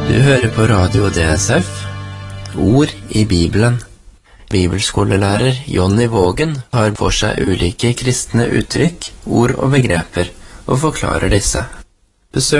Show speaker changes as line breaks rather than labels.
Du hører på Radio DSF, Ord i Bibelen. Bibelskolelærer Jonny Vågen har for seg ulike kristne uttrykk, ord og begreper, og forklarer disse. Besøk